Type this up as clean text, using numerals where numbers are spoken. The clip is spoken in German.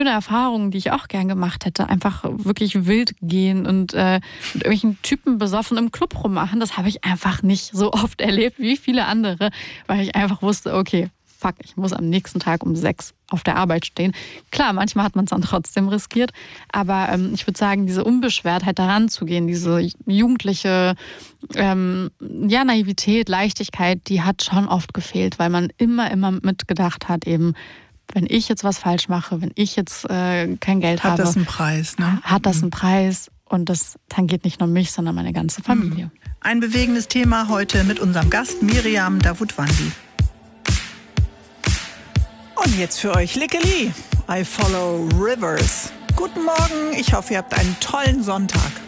Erfahrungen, die ich auch gern gemacht hätte. Einfach wirklich wild gehen und mit irgendwelchen Typen besoffen im Club rummachen. Das habe ich einfach nicht so oft erlebt wie viele andere, weil ich einfach wusste, okay, fuck, ich muss am nächsten Tag um 6 auf der Arbeit stehen. Klar, manchmal hat man es dann trotzdem riskiert, aber ich würde sagen, diese Unbeschwertheit daran zu gehen, diese jugendliche Naivität, Leichtigkeit, die hat schon oft gefehlt, weil man immer mitgedacht hat, eben, wenn ich jetzt was falsch mache, wenn ich jetzt kein Geld habe. Hat das einen Preis, ne? Hat das einen Preis und das tangiert nicht nur mich, sondern meine ganze Familie. Ein bewegendes Thema heute mit unserem Gast Miriam Davutwandi. Und jetzt für euch Lickeli, I Follow Rivers. Guten Morgen, ich hoffe, ihr habt einen tollen Sonntag.